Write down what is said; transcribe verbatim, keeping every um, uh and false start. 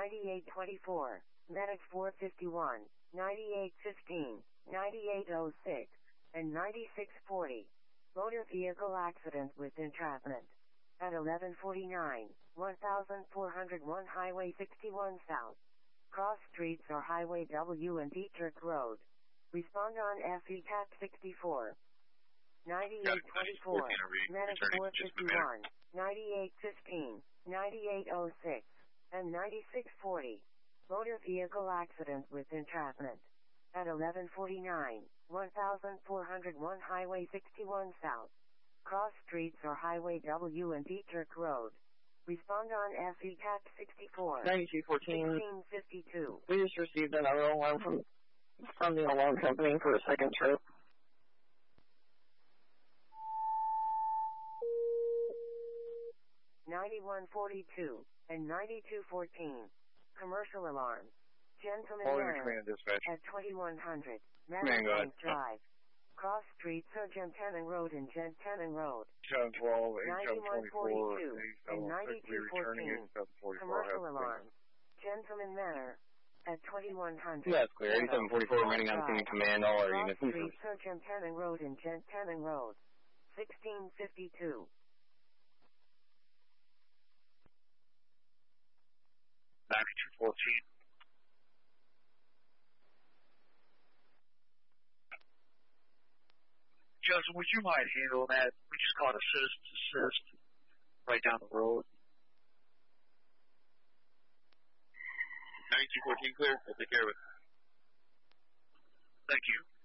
ninety-eight twenty-four, Medic four fifty-one, ninety-eight fifteen, ninety-eight oh six, and ninety-six forty. Motor vehicle accident with entrapment. At eleven forty-nine, one thousand four hundred one Highway sixty-one South. Cross streets or Highway W and Dietrich Road. Respond on F E C A T sixty-four. ninety-eight twenty-four, Medic four fifty-one, ninety-eight fifteen, ninety-eight oh six, and ninety-six forty. Motor vehicle accident with entrapment. At eleven forty-nine, one thousand four hundred one Highway sixty-one South. Cross streets or Highway W and Dietrich Road. Respond on F E C A T sixty-four. ninety-two fourteen. sixteen fifty-two. We just received another alarm from, from the alarm company for a second trip. ninety-one forty-two and ninety-two fourteen. Commercial alarm. Gentlemen All Manor command dispatch. at twenty-one hundred. Command, go ahead. Manor Drive. Cross Street, Sir Gentanen Road and Gentanen Road. seven twelve, eight seven ninety-one twenty-four, forty-two eight and seven ninety-two returning fourteen. eight seven forty-four. Commercial alarm. Gentlemen Manor at twenty-one hundred. Yeah, it's clear. eighty-seven forty-four remaining on scene. Command all our Cross units. Street, Sir Gentanen Road and Gentanen Road. sixteen fifty-two. ninety-two fourteen. Justin, would you mind handling that? We just caught a citizen's assist right down the road. ninety-two fourteen clear. I'll take care of it. Thank you.